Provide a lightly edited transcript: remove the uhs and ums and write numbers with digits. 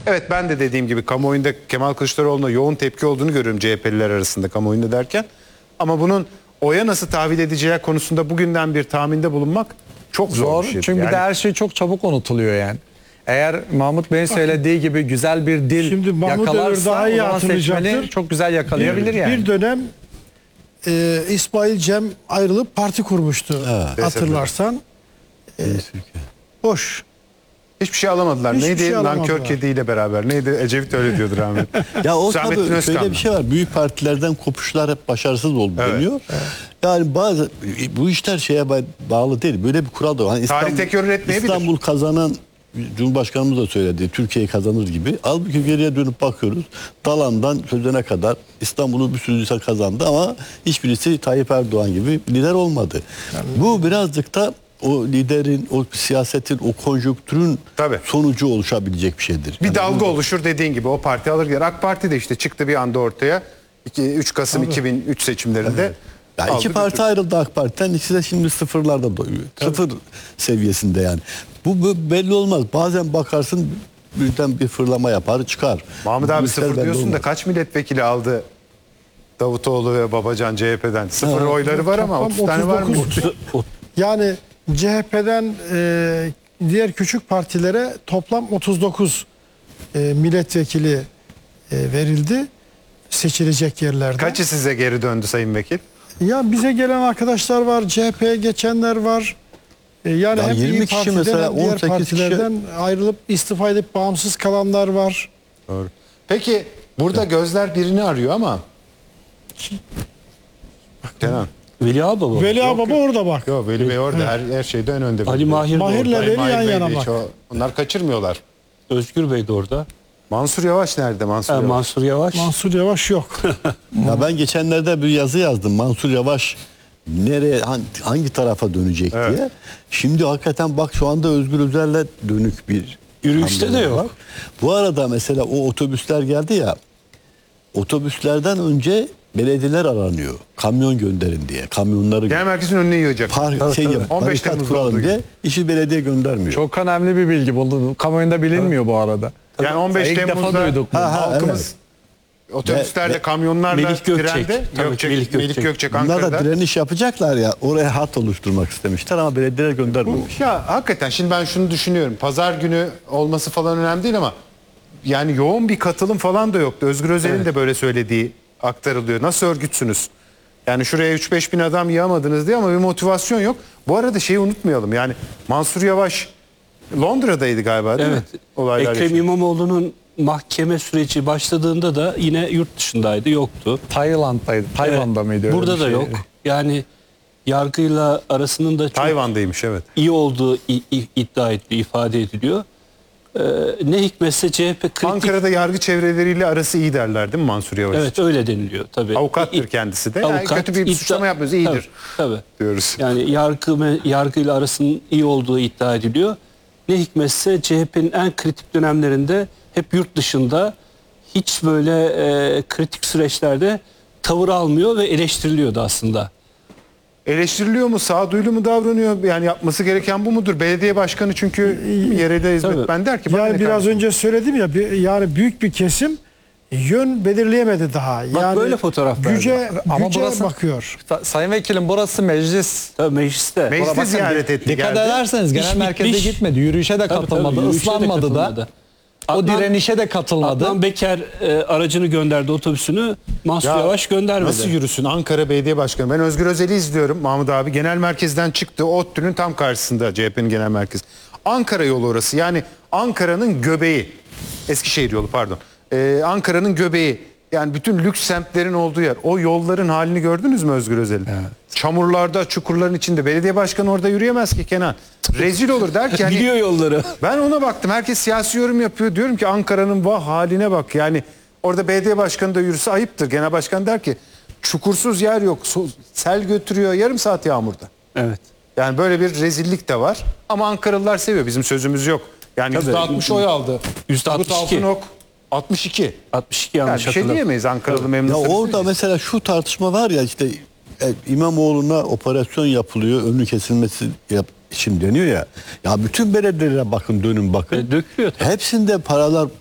Evet, ben de dediğim gibi kamuoyunda Kemal Kılıçdaroğlu'na yoğun tepki olduğunu görüyorum CHP'liler arasında kamuoyunda derken. Ama bunun oya nasıl tahvil edeceği konusunda bugünden bir tahminde bulunmak çok zor bir şey. Çünkü bir de her şey çok çabuk unutuluyor yani. Eğer Mahmut Bey'in söylediği gibi güzel bir dil Şimdi Mahmut yakalarsa daha iyi o zaman hatırlayacaktır. seçmeni çok güzel yakalayabilir yani. Bir dönem İsmail Cem ayrılıp parti kurmuştu. Hatırlarsan. Boş. Hiçbir şey alamadılar. Hiçbir Neydi? şey Nankör alamadılar. kediyle beraber. Neydi? Ecevit öyle diyordur rahmetli. Ya o Hüsamettin tabii Özkan'la. şöyle bir şey var. Büyük partilerden kopuşlar hep başarısız oldu deniyor. Yani bazı bu işler şeye bağlı değil. Böyle bir kural da var. Hani Tarih tekrar etmeyebilir. İstanbul kazanan Cumhurbaşkanımız da söyledi. Türkiye'yi kazanır gibi. Halbuki geriye dönüp bakıyoruz. Dalan'dan sözüne kadar İstanbul'u bir sürü insan kazandı ama hiçbirisi Tayyip Erdoğan gibi lider olmadı. Bu birazcık da o liderin, o siyasetin, o konjonktürün sonucu oluşabilecek bir şeydir. Bir Yani dalga oluşur dediğin gibi o parti alır gider. AK Parti de işte çıktı bir anda ortaya. 3 Kasım 2003 seçimlerinde. Ya iki parti ayrıldı AK Parti'den. İkisi de şimdi sıfırlarda doyuyor. Sıfır seviyesinde yani. Bu belli olmaz. Bazen bakarsın birden bir fırlama yapar çıkar. Mahmut Bu abi işler sıfır belli diyorsun da olmaz. kaç milletvekili aldı Davutoğlu ve Babacan CHP'den? Sıfır oyları var ama 30 tane var mı? Yani CHP'den diğer küçük partilere toplam 39 milletvekili verildi seçilecek yerlerde. Kaçı size geri döndü Sayın Vekil? Ya bize gelen arkadaşlar var, CHP'ye geçenler var. Yani Ya hem 20 İYİ kişi Parti'den mesela, hem diğer 18 partilerden ayrılıp istifa edip bağımsız kalanlar var. Doğru. Peki burada gözler birini arıyor ama Kenan. Veli Ağababa. Veli Ağababa orada bak. Yok Veli Bey orada her şeyde en önde. Ali Mahir de Mahir'le orada. Veli Mahir yan Bey de yana hiç bak. onlar kaçırmıyorlar. Özgür Bey de orada. Mansur Yavaş nerede Mansur Yavaş? Mansur Yavaş. Mansur Yavaş yok. Ya ben geçenlerde bir yazı yazdım. Mansur Yavaş nereye hangi tarafa dönecek diye. Şimdi hakikaten bak şu anda Özgür Özel'le dönük bir Yürüyüşte hamleler de yok. var. Bu arada mesela o otobüsler geldi ya. Otobüslerden önce belediyeler aranıyor. Kamyon gönderin diye. Kamyonları Genel merkezin önüne yığacak. 15 barikat Temmuz'da kuralım olduğu diye gibi. işi belediye göndermiyor. Çok önemli bir bilgi buldum. Kamuoyunda bilinmiyor bu arada. Yani 15 İlk defa Temmuz'da duyduk bunu. halkımız otobüslerle, kamyonlarla Melih Gökçek. trende. Tabii, Melih Gökçek Bunlar da Ankara'da. direniş yapacaklar ya. Oraya hat oluşturmak istemişler ama belediyeler göndermiyor. Ya hakikaten şimdi ben şunu düşünüyorum. Pazar günü olması falan önemli değil ama yani yoğun bir katılım falan da yoktu. Özgür Özel'in de böyle söylediği aktarılıyor. Nasıl örgütsünüz? Yani şuraya 3-5 bin adam yığamadınız diye ama bir motivasyon yok. Bu arada şeyi unutmayalım. Yani Mansur Yavaş Londra'daydı galiba değil mi? Olaylar Ekrem yaşandı. İmamoğlu'nun mahkeme süreci başladığında da yine yurt dışındaydı, yoktu. Tayland'daydı. Tayvan'da mıydı? öyle Burada bir da şey? yok. Yani yargıyla arasının da çok Tayvan'daymış evet. iyi olduğu iddia ediliyor, ifade ediliyor. Ne hikmetse CHP kritik... Ankara'da yargı çevreleriyle arası iyi derler değil mi Mansur Yavaş? Evet, öyle deniliyor tabii. Avukattır kendisi de. Yani Avukat, kötü bir suçlama yapmıyoruz, iyidir Tabii. diyoruz. Yani yargıyla arasının iyi olduğu iddia ediliyor. Ne hikmetse CHP'nin en kritik dönemlerinde hep yurt dışında, hiç böyle kritik süreçlerde tavır almıyor ve eleştiriliyordu aslında. Eleştiriliyor mu, sağduyulu mu davranıyor? Yani yapması gereken bu mudur? Belediye başkanı çünkü yerelde hizmetmen der ki... bana Yani ne biraz kardeşim? önce söyledim ya yani büyük bir kesim yön belirleyemedi daha. Yani böyle fotoğraf verdi. güce Ama güce burası- bakıyor. Sayın Vekilim burası meclis. Tabii mecliste. Meclisi Bakın, ziyaret etti Dikkat geldi. ederseniz genel İş merkeze bitmiş. gitmedi. Yürüyüşe de Tabii, katılmadı. tabii, yürüyüşe de ıslanmadı katılmadı. da. O direnişe de katılmadı. Adnan Beker aracını gönderdi, otobüsünü. Mansur Ya, Yavaş göndermedi. Nasıl yürüsün Ankara Belediye Başkanı? Ben Özgür Özel'i izliyorum Mahmut abi. Genel merkezden çıktı. ODTÜ'nün tam karşısında CHP'nin genel merkezi. Ankara yolu orası. Yani Ankara'nın göbeği. Eskişehir yolu pardon. Ankara'nın göbeği. Yani bütün lüks semtlerin olduğu yer. O yolların halini gördünüz mü Özgür Özel'in? Evet. Çamurlarda, çukurların içinde. Belediye başkanı orada yürüyemez ki Kenan. Rezil olur der ki. Hani, Biliyor yolları. ben ona baktım. Herkes siyasi yorum yapıyor. Diyorum ki Ankara'nın vah haline bak. Yani orada belediye başkanı da yürüse ayıptır. Genel başkan der ki çukursuz yer yok. Sel götürüyor yarım saat yağmurda. Evet. Yani böyle bir rezillik de var. Ama Ankaralılar seviyor. Bizim sözümüz yok. Yani Tabii. %60 oy aldı. %62. Turgut Altınok 62. 62 Yani yanlış bir şey hatırlamıyorum. diyemeyiz Ankaralı memnun. Ya tabii orada değiliz. mesela şu tartışma var ya işte İmamoğlu'na operasyon yapılıyor, önü kesilmesi için deniyor ya. Ya bütün belediyelere bakın, dönün bakın. Dökülüyor tabii. Hepsinde paralar